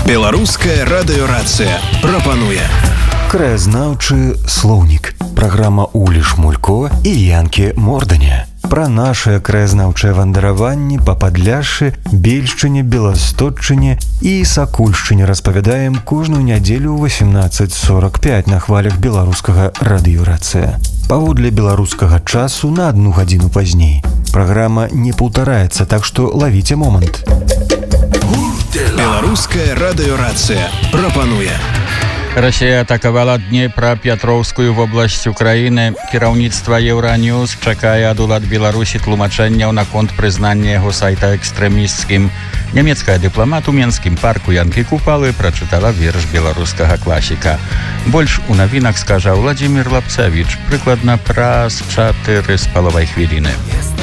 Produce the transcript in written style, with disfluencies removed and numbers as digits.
Беларуская радыёрацыя прапануе краязнаўчы слоўнік. Праграма Улі Шмулько і Янкі Морданя. Пра нашыя краязнаўчыя вандараванні па Падляшшы, Бельшчыне, Беласточчыне і Сакульшчыне распавядаем кожную нядзелю ў 18:45 на хвалях беларускага радыёрацыя. Паводле беларускага часу на 1 гадзіну пазней. Праграма не паўтараецца, так што лавіце момант. Беларуская радыёрацыя прапануе. Расія атакавала Днепра-Пятроўскую вобласць Украіны. Кіраўніцтва Еўраньюз чакае ад улад Беларусі тлумачэнняў наконт прызнання яго сайта экстрэмісцкім. Нямецкая дыпламат у Менскім парку Янкі Купалы прачытала верш беларускага класіка. Больш у навінах скажа Владзімір Лапцавіч прыкладна праз 4,5 хвіліны.